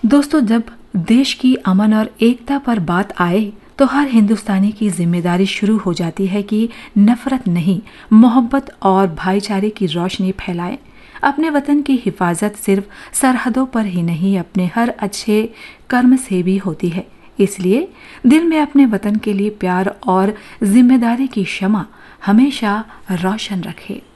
दोस्तों, जब देश की अमन और एकता पर बात आए तो हर हिंदुस्तानी की जिम्मेदारी शुरू हो जाती है कि नफरत नहीं, मोहब्बत और भाईचारे की रोशनी फैलाएं। अपने वतन की हिफाजत सिर्फ सरहदों पर ही नहीं, अपने हर अच्छे कर्म से भी होती है। इसलिए दिल में अपने वतन के लिए प्यार और जिम्मेदारी की शमा हमेशा रोशन रखें।